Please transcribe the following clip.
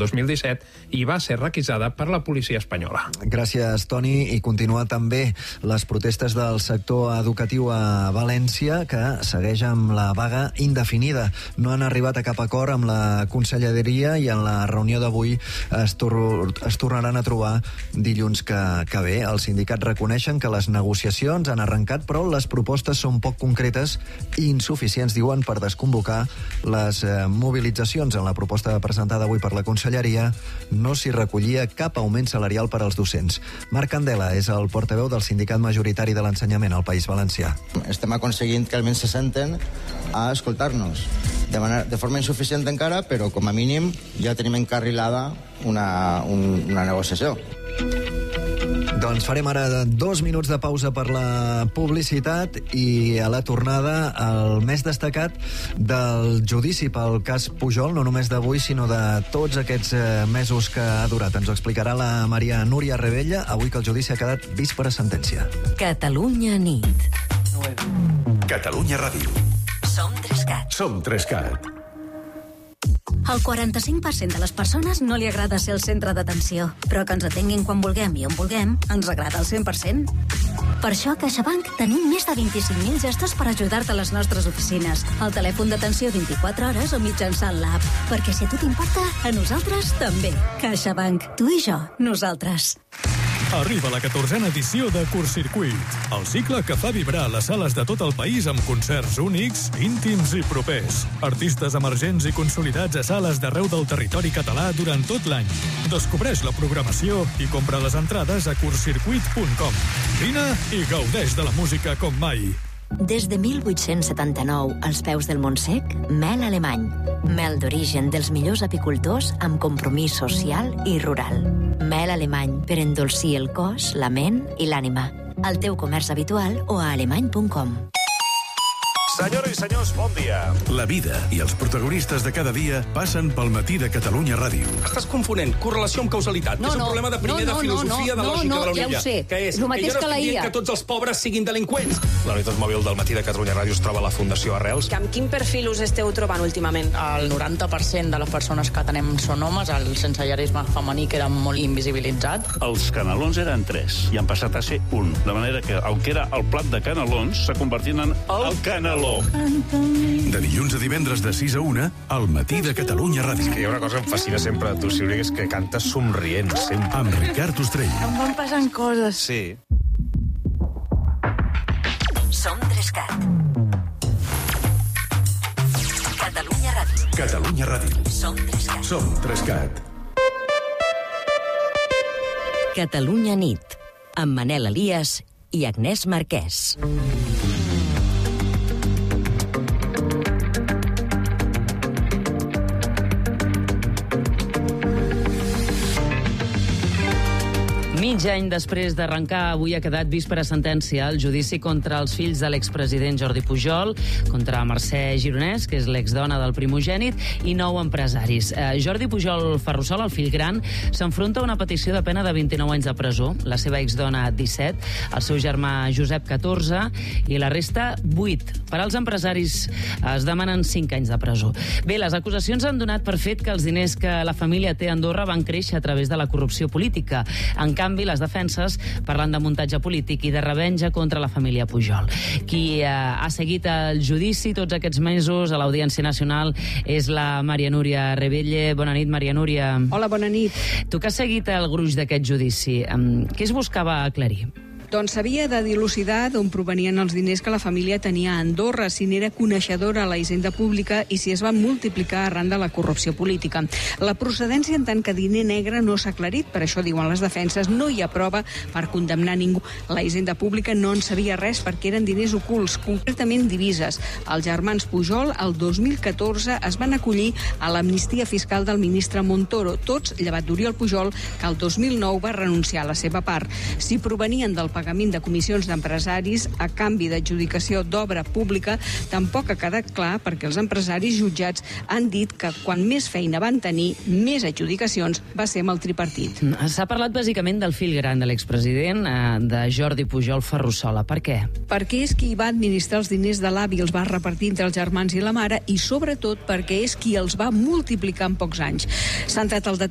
2017 i va ser requisada per la policia espanyola. Gràcies, Toni. I continua també les protestes del sector educatiu a València, que segueix amb la vaga indefinida. No han arribat a cap acord amb la conselleria i en la reunió d'avui es tornaran a trobar dilluns que ve. Els sindicats reconeixen que les negociacions han arrencat, però les propostes són poc concretes i insuficients, diuen, per desconvocar les mobilitzacions. En la proposta presentada avui per la conselleria no s'hi recollia cap augment salarial per als docents. Marc Candela és el portaveu del sindicat majoritari de l'ensenyament al País Valencià. Estem aconseguint que almenys se senten a escoltar-nos. De forma insuficient encara, però com a mínim ja tenim encarrilada una negociació. Doncs farem ara 2 minuts de pausa per la publicitat i a la tornada el més destacat del judici pel cas Pujol, no només d'avui sinó de tots aquests mesos que ha durat. Ens ho explicarà la Maria Núria Rebella, avui que el judici ha quedat vist per a sentència. Catalunya nit. Catalunya Ràdio. Som 3CAT. Som 3CAT. Al 45% de les persones no li agrada ser el centre d'atenció, però que ens atenguin quan vulguem i on vulguem ens agrada al 100%. Per això a CaixaBank tenim més de 25.000 gestos per ajudar-te a les nostres oficines, al telèfon d'atenció 24 hores o mitjançant l'app. Perquè si a tu t'importa, a nosaltres també. CaixaBank, tu i jo, nosaltres. Arriba la 14a edició de Curtcircuit, el cicle que fa vibrar les sales de tot el país amb concerts únics, íntims i propers. Artistes emergents i consolidats a sales d'arreu del territori català durant tot l'any. Descobreix la programació i compra les entrades a curtcircuit.com. Vine i gaudeix de la música com mai. Des de 1879, als peus del Montsec, mel alemany. Mel d'origen dels millors apicultors amb compromís social i rural. Mel alemany per endolcir el cos, la ment i l'ànima. Al teu comerç habitual o a alemany.com. Senyores i senyors, bon dia. La vida i els protagonistes de cada dia passen pel matí de Catalunya Ràdio. Estàs confonent correlació amb causalitat. És un problema de filosofia, de lògica de la ja ho sé. Que és El mateix que la IA. jo no estic dient que tots els pobres siguin delinqüents. La unitat mòbil del matí de Catalunya Ràdio es troba a la Fundació Arrels. Amb quin perfil us esteu trobant últimament? El 90% de les persones que atenem són homes, el sensellarisme femení queda molt invisibilitzat. Els canelons eren 3 i han passat a ser 1. De manera que el que era el plat de canelons s'ha convertit en el caneló. De dilluns a divendres de 6 a 1, al matí de Catalunya Ràdio. Hi ha una cosa que em fascina sempre de tu, Sílvia, que és que cantes somrient, sempre. Amb Ricard Ostrell. Em van passant coses. Sí. Som 3CAT. Catalunya Ràdio. Catalunya Ràdio. Som 3CAT. Som 3CAT. Catalunya nit. Amb Manel Elias i Agnès Marquès. Mig any després d'arrencar, avui ha quedat vist per a sentència el judici contra els fills de l'expresident Jordi Pujol, contra Mercè Gironès, que és l'exdona del primogènit, i 9 empresaris. Jordi Pujol Ferrusola, el fill gran, s'enfronta a una petició de pena de 29 anys de presó, la seva exdona 17, el seu germà Josep 14 i la resta 8. Per als empresaris es demanen 5 anys de presó. Bé, les acusacions han donat per fet que els diners que la família té a Andorra van créixer a través de la corrupció política. En canvi, les defenses parlen de muntatge polític i de revenja contra la família Pujol. Qui ha seguit el judici tots aquests mesos a l'Audiència Nacional és la Maria Núria Rebella. Bona nit, Maria Núria. Hola, bona nit. Tu que has seguit el gruix d'aquest judici, què es buscava aclarir? Doncs s'havia de dilucidar d'on provenien els diners que la família tenia a Andorra, si n'era coneixedora a la hisenda pública i si es van multiplicar arran de la corrupció política. La procedència en tant que diner negre no s'ha aclarit, per això diuen les defenses, no hi ha prova per condemnar ningú. La hisenda pública no en sabia res perquè eren diners ocults, concretament divises. Els germans Pujol, el 2014, es van acollir a l'amnistia fiscal del ministre Montoro, tots llevat d'Oriol Pujol, que el 2009 va renunciar a la seva part. Si provenien del pagament de comissions d'empresaris a canvi d'adjudicació d'obra pública, tampoc ha quedat clar perquè els empresaris jutjats han dit que quan més feina van tenir, més adjudicacions va ser amb el tripartit. S'ha parlat bàsicament del fill gran de l'expresident, de Jordi Pujol Ferrusola. Per què? Perquè és qui va administrar els diners de l'avi i els va repartir entre els germans i la mare, i sobretot perquè és qui els va multiplicar en pocs anys. S'ha entrat al detall